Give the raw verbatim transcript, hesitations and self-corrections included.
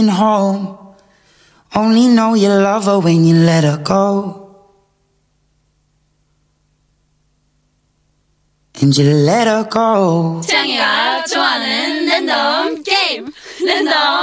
home. Only know you love her when you let her go. And you let her go. 태양이가 좋아하는 랜덤 게임 랜덤